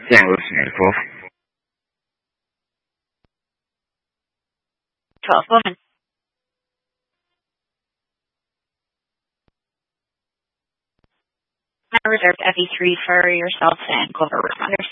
St. Louis, Medical. 12 woman. Now reserved FE3 for yourself and Clover responders.